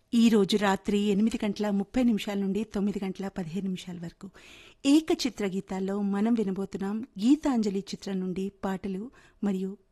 ఈ రోజు రాత్రి 8:30 నుండి 9:15 వరకు ఏకచిత్ర గీతాల్లో మనం వినబోతున్నాం గీతాంజలి చిత్రం నుండి పాటలు మరియు